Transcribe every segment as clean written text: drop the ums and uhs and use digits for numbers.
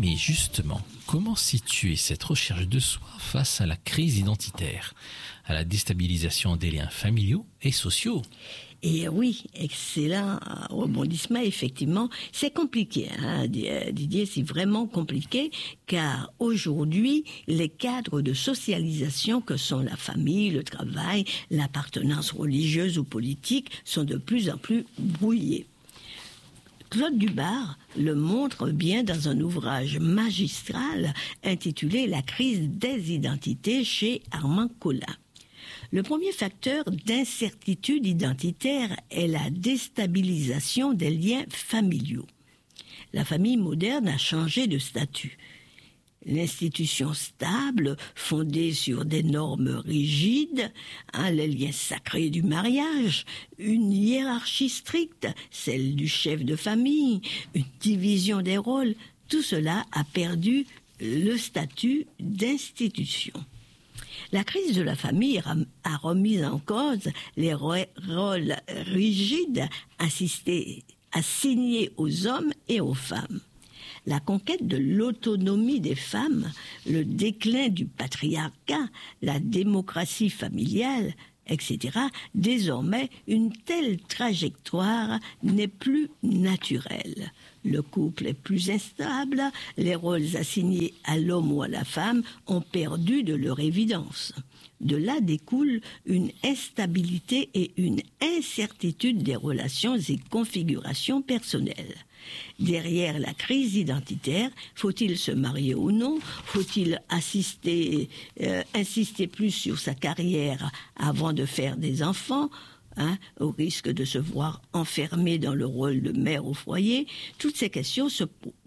mais justement, comment situer cette recherche de soi face à la crise identitaire, à la déstabilisation des liens familiaux et sociaux? Et oui, excellent rebondissement, effectivement. C'est compliqué, hein, Didier, c'est vraiment compliqué, car aujourd'hui, les cadres de socialisation que sont la famille, le travail, l'appartenance religieuse ou politique sont de plus en plus brouillés. Claude Dubar le montre bien dans un ouvrage magistral intitulé « La crise des identités » chez Armand Collin. Le premier facteur d'incertitude identitaire est la déstabilisation des liens familiaux. La famille moderne a changé de statut. L'institution stable, fondée sur des normes rigides, les liens sacrés du mariage, une hiérarchie stricte, celle du chef de famille, une division des rôles, tout cela a perdu le statut d'institution. La crise de la famille a remis en cause les rôles rigides assignés aux hommes et aux femmes. La conquête de l'autonomie des femmes, le déclin du patriarcat, la démocratie familiale, etc. Désormais, une telle trajectoire n'est plus naturelle. Le couple est plus instable, les rôles assignés à l'homme ou à la femme ont perdu de leur évidence. De là découle une instabilité et une incertitude des relations et configurations personnelles. Derrière la crise identitaire, faut-il se marier ou non? Faut-il insister plus sur sa carrière avant de faire des enfants? Au risque de se voir enfermé dans le rôle de mère au foyer? Toutes ces questions se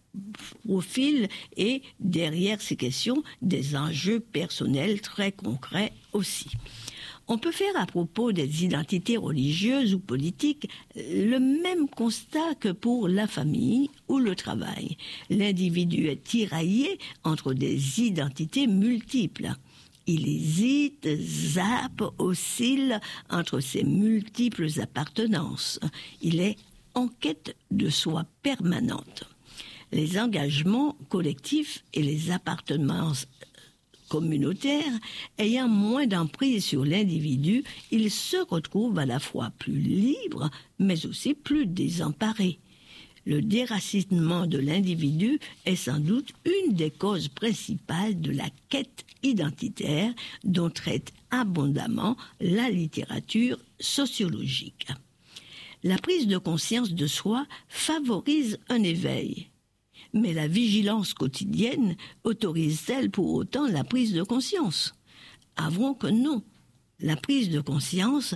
profilent et derrière ces questions, des enjeux personnels très concrets aussi. On peut faire à propos des identités religieuses ou politiques le même constat que pour la famille ou le travail. L'individu est tiraillé entre des identités multiples. Il hésite, zappe, oscille entre ses multiples appartenances. Il est en quête de soi permanente. Les engagements collectifs et les appartenances communautaires ayant moins d'emprise sur l'individu, il se retrouve à la fois plus libre, mais aussi plus désemparé. Le déracinement de l'individu est sans doute une des causes principales de la quête identitaire dont traite abondamment la littérature sociologique. La prise de conscience de soi favorise un éveil. Mais la vigilance quotidienne autorise-t-elle pour autant la prise de conscience? Avouons que non. La prise de conscience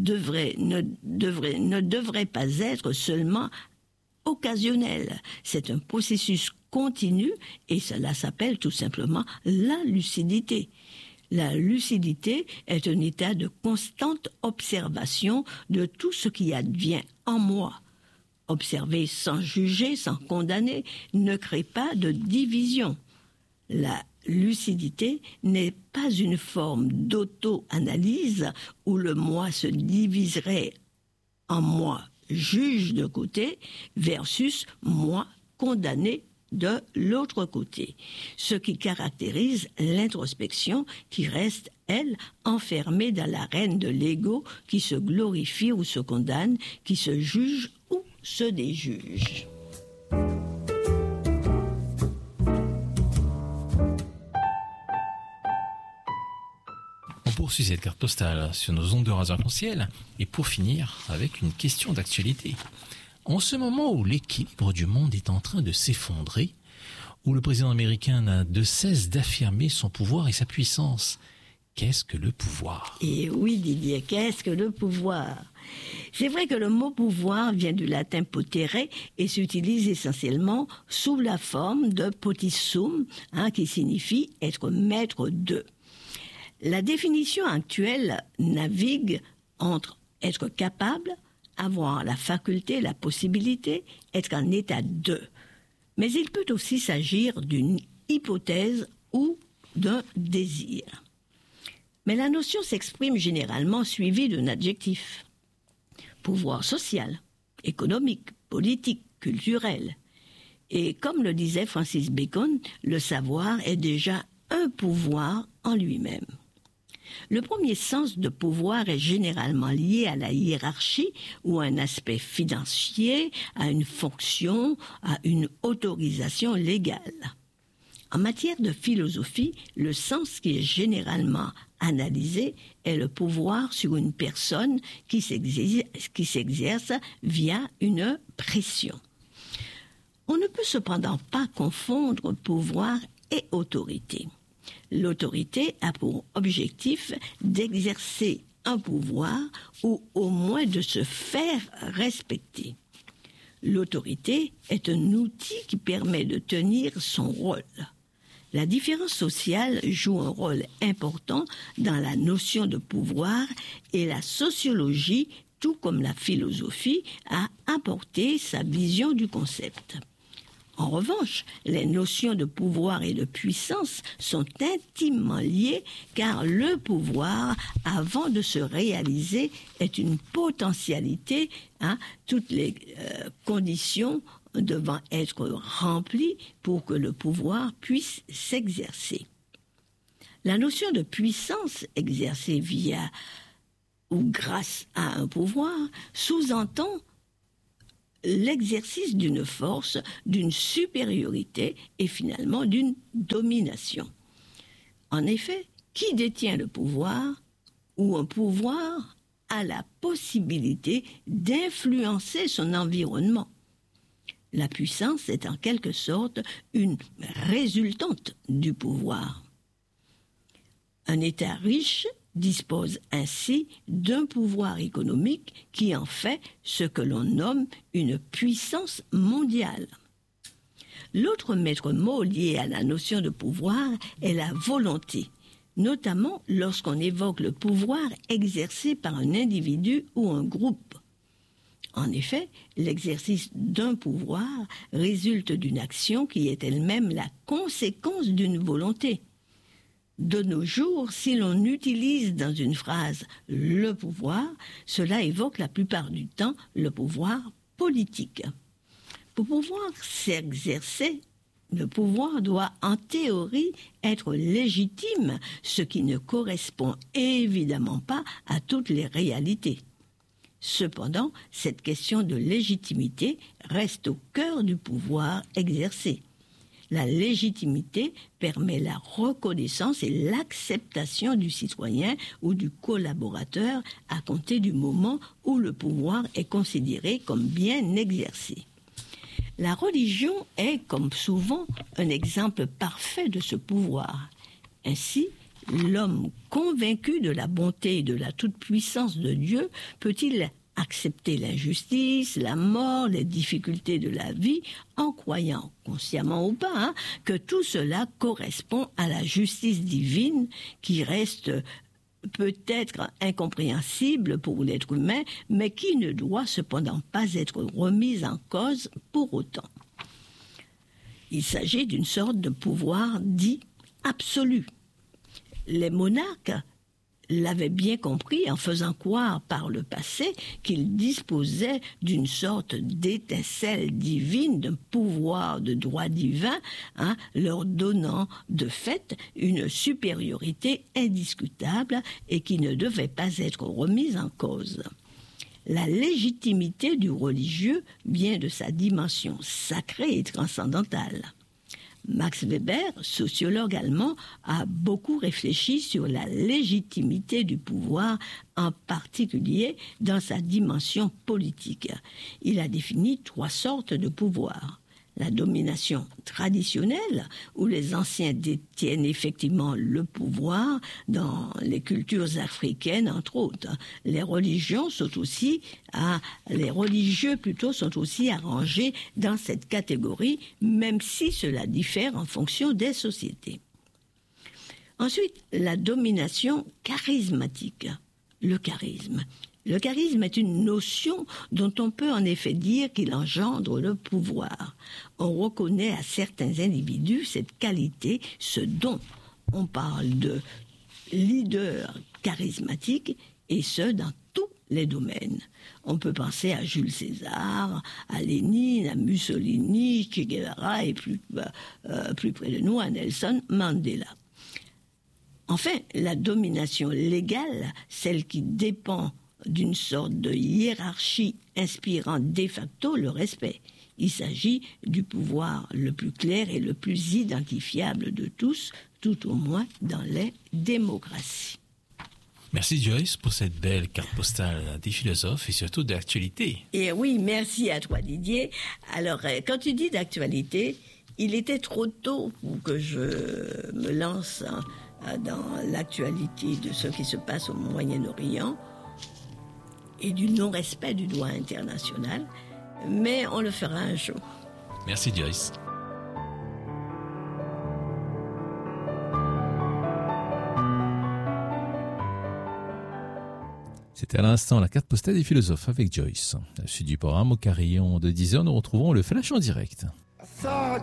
ne devrait pas être seulement occasionnelle. C'est un processus continu et cela s'appelle tout simplement la lucidité. La lucidité est un état de constante observation de tout ce qui advient en moi. Observer sans juger, sans condamner, ne crée pas de division. La lucidité n'est pas une forme d'auto-analyse où le moi se diviserait en moi juge de côté versus moi condamné de l'autre côté. Ce qui caractérise l'introspection qui reste, elle, enfermée dans l'arène de l'ego qui se glorifie ou se condamne, qui se juge ou se déjuge. On poursuit cette carte postale sur nos ondes de Radio Arc-en-Ciel et pour finir avec une question d'actualité. En ce moment où l'équilibre du monde est en train de s'effondrer, où le président américain n'a de cesse d'affirmer son pouvoir et sa puissance, qu'est-ce que le pouvoir? Et oui, Didier, qu'est-ce que le pouvoir? C'est vrai que le mot pouvoir vient du latin potere et s'utilise essentiellement sous la forme de potissum, qui signifie être maître de. La définition actuelle navigue entre être capable, avoir la faculté, la possibilité, être en état de. Mais il peut aussi s'agir d'une hypothèse ou d'un désir. Mais la notion s'exprime généralement suivie d'un adjectif. Pouvoir social, économique, politique, culturel. Et comme le disait Francis Bacon, le savoir est déjà un pouvoir en lui-même. Le premier sens de pouvoir est généralement lié à la hiérarchie ou à un aspect financier, à une fonction, à une autorisation légale. En matière de philosophie, le sens qui est généralement analysé est le pouvoir sur une personne qui s'exerce via une pression. On ne peut cependant pas confondre pouvoir et autorité. L'autorité a pour objectif d'exercer un pouvoir ou au moins de se faire respecter. L'autorité est un outil qui permet de tenir son rôle. La différence sociale joue un rôle important dans la notion de pouvoir et la sociologie, tout comme la philosophie, a apporté sa vision du concept. En revanche, les notions de pouvoir et de puissance sont intimement liées car le pouvoir, avant de se réaliser, est une potentialité, toutes les conditions devant être remplies pour que le pouvoir puisse s'exercer. La notion de puissance exercée via ou grâce à un pouvoir sous-entend l'exercice d'une force, d'une supériorité et finalement d'une domination. En effet, qui détient le pouvoir ou un pouvoir a la possibilité d'influencer son environnement. La puissance est en quelque sorte une résultante du pouvoir. Un État riche dispose ainsi d'un pouvoir économique qui en fait ce que l'on nomme une puissance mondiale. L'autre maître mot lié à la notion de pouvoir est la volonté, notamment lorsqu'on évoque le pouvoir exercé par un individu ou un groupe. En effet, l'exercice d'un pouvoir résulte d'une action qui est elle-même la conséquence d'une volonté. De nos jours, si l'on utilise dans une phrase « le pouvoir », cela évoque la plupart du temps le pouvoir politique. Pour pouvoir s'exercer, le pouvoir doit en théorie être légitime, ce qui ne correspond évidemment pas à toutes les réalités. Cependant, cette question de légitimité reste au cœur du pouvoir exercé. La légitimité permet la reconnaissance et l'acceptation du citoyen ou du collaborateur à compter du moment où le pouvoir est considéré comme bien exercé. La religion est, comme souvent, un exemple parfait de ce pouvoir. Ainsi, l'homme convaincu de la bonté et de la toute-puissance de Dieu peut-il accepter l'injustice, la mort, les difficultés de la vie, en croyant, consciemment ou pas, que tout cela correspond à la justice divine qui reste peut-être incompréhensible pour l'être humain, mais qui ne doit cependant pas être remise en cause pour autant. Il s'agit d'une sorte de pouvoir dit absolu. Les monarques l'avaient bien compris en faisant croire par le passé qu'ils disposaient d'une sorte d'étincelle divine, d'un pouvoir de droit divin, leur donnant de fait une supériorité indiscutable et qui ne devait pas être remise en cause. La légitimité du religieux vient de sa dimension sacrée et transcendantale. Max Weber, sociologue allemand, a beaucoup réfléchi sur la légitimité du pouvoir, en particulier dans sa dimension politique. Il a défini 3 sortes de pouvoir. La domination traditionnelle, où les anciens détiennent effectivement le pouvoir dans les cultures africaines, entre autres. Les religieux sont aussi arrangés dans cette catégorie, même si cela diffère en fonction des sociétés. Ensuite, la domination charismatique, le charisme. Le charisme est une notion dont on peut en effet dire qu'il engendre le pouvoir. On reconnaît à certains individus cette qualité, ce don. On parle de leader charismatique, et ce dans tous les domaines. On peut penser à Jules César, à Lénine, à Mussolini, Che Guevara et plus près de nous à Nelson Mandela. Enfin, la domination légale, celle qui dépend d'une sorte de hiérarchie inspirant de facto le respect. Il s'agit du pouvoir le plus clair et le plus identifiable de tous, tout au moins dans les démocraties. Merci Joyce pour cette belle carte postale des philosophes et surtout d'actualité. Et oui, merci à toi Didier. Alors, quand tu dis d'actualité, il était trop tôt pour que je me lance dans l'actualité de ce qui se passe au Moyen-Orient et du non-respect du droit international, mais on le fera un jour. Merci Joyce. C'était à l'instant la carte postale des philosophes avec Joyce. À la suite du programme, au carillon de 10h, nous retrouvons le Flash en direct. I thought